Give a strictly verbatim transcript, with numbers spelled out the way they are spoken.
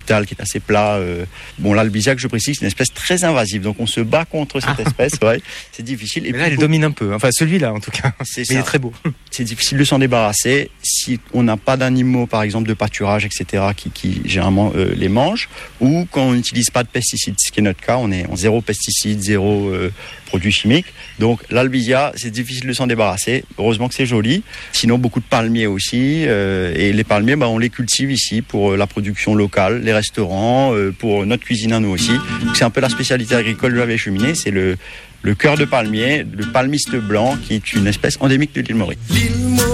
épital qui est assez plat. Euh, bon, l'albizia que je précise, c'est une espèce très invasive, donc on se bat contre cette ah. espèce. Ouais, c'est difficile. Et mais là, il domine un peu. Enfin, celui-là, en tout cas. C'est mais ça. Il est très beau. C'est difficile de s'en débarrasser si on n'a pas d'animaux, par exemple de pâturage, et cetera, qui, qui généralement euh, les mangent, ou quand on n'utilise pas de pesticides, ce qui est notre cas. On est en zéro pesticides, zéro euh, produits chimiques. Donc l'albizia, c'est difficile de s'en débarrasser. Heureusement que c'est joli. Sinon, beaucoup de palmiers aussi. Euh, et les palmiers, bah, on les cultive ici pour euh, la production locale, les restaurants, euh, pour notre cuisine à nous aussi. Donc, c'est un peu la spécialité agricole de la Vieille Cheminée. C'est le, le cœur de palmier, le palmiste blanc, qui est une espèce endémique de l'île Maurice.